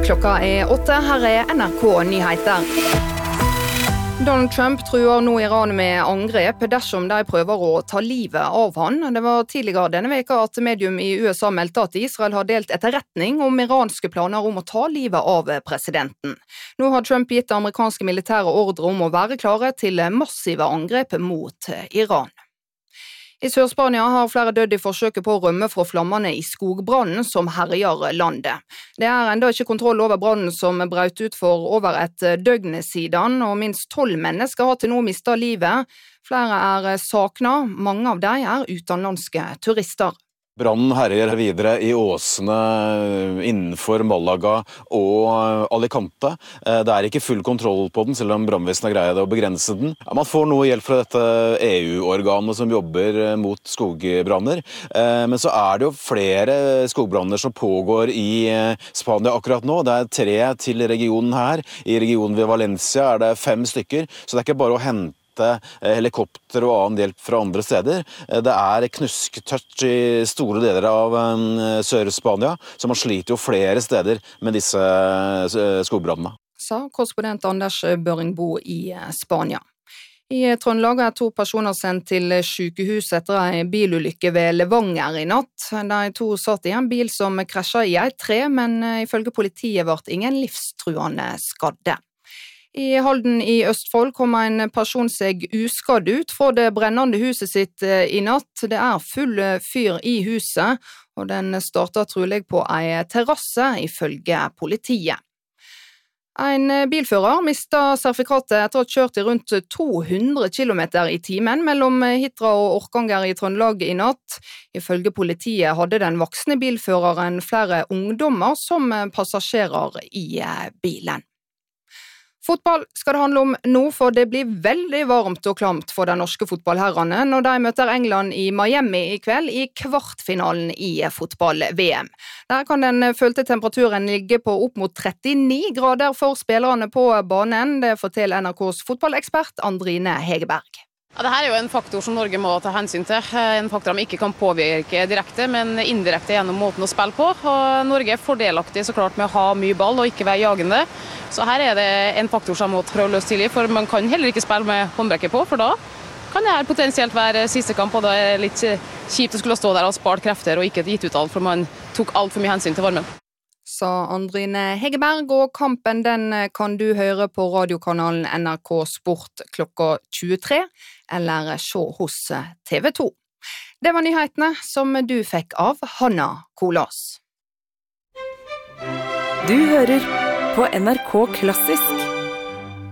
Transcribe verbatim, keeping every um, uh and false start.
Klokka er åtte, her er N R K Nyheter. Donald Trump truer nå Iran med angrep dersom de prøver å ta livet av han. Det var tidligere denne veka at medium i U S A meldte at Israel har delt etterretning om iranske planer om å ta livet av presidenten. Nå har Trump gitt amerikanske militære ordre om å være klare til massive angrep mot Iran. I Sør-Spania har flere dødd i forsøket på å rømme fra flammene i skogbrannen som herjer landet. Det er enda ikke kontroll over brannen som brøt ut for over et døgn siden, og minst tolv mennesker har til nå mistet livet. Flere er savnet, mange av dem er utenlandske turister. Brannen herjer videre i åsene innenfor Malaga og Alicante. Det er ikke full kontroll på den, selv om brannvesenet har greid å begrense den. Man får noe hjelp fra dette E U-organet som jobber mot skogbranner. Men så er det jo flere skogbranner som pågår i Spania akkurat nå. Det er tre til regionen her. I regionen ved Valencia er det fem stykker, så det er ikke bare å hente helikopter og annen hjelp fra andre steder. Det er knusktørt i store deler av Sør-Spania, så man sliter jo flere steder med disse skogbrannene. Sa korrespondent Anders Børingbo i Spania. I Trøndelag er to personer sendt til sykehus etter en bilulykke ved Levanger i natt. De to satt i en bil som krasjet i et tre, men ifølge politiet ble ingen livstruende skadde. I Halden i Østfold kom en person seg uskadd ut fra det brennende huset sitt i natt. Det er full fyr i huset, og den startet trolig på en terrasse ifølge politiet. En bilfører mistet sertifikatet etter å ha kjørt i rundt to hundre kilometer i timen mellom Hitra og Orkanger i Trøndelag i natt. Ifølge politiet hadde den voksne bilføreren flere ungdommer som passasjerer i bilen. Fotball skal det handle om nå, for det blir veldig varmt og klamt for de norske fotballherrene når de møter England i Miami i kveld i kvartfinalen i fotball-V M. Der kan den følte temperaturen ligge på opp mot trettini grader for spillerne på banen. Det forteller N R K's fotballekspert Andrine Hegerberg. Ja, dette er jo en faktor som Norge må ta hensyn til. En faktor de ikke kan påvirke direkte, men indirekte gjennom måten å spille på. Og Norge er fordelaktig så klart med å ha mye ball og ikke være jagende. Så her er det en faktor som må prøve å løse tidlig, for man kan heller ikke spille med håndbrekke på, for da kan det her potensielt være siste kamp, og da er det litt kjipt å skulle stå der og spart krefter og ikke gitt ut alt, for man tok alt for mye hensyn til varmen. Sa Andrine Hegerberg, og kampen den kan du høre på radiokanalen N R K Sport klokka tjuetre, eller se hos T V to. Det var nyhetene som du fikk av Hanna Kolas. Du hører på N R K Klassisk